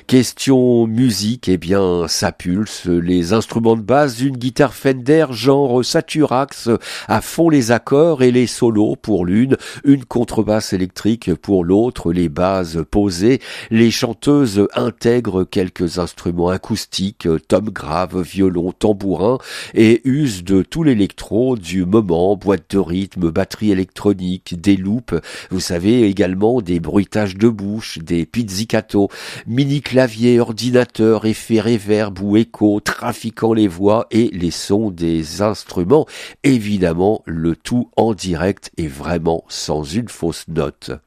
Question musique, eh bien, ça pulse. Les instruments de base d'une guitare Fender genre Saturax à fond les accords et les solos pour l'une, une contrebasse électrique pour l'autre, les bases posées. Les chanteuses intègrent quelques instruments acoustiques, tom grave, violon, tambourin et usent de tout l'électro du moment, boîte de rythme, batterie électronique, des loops, vous savez également des bruitages de bouche, des pizzicato, mini-clavier, ordinateur, effet réverb ou écho, trafiquant les voix et les sons des instruments. Évidemment, le tout en direct et vraiment sans une fausse note.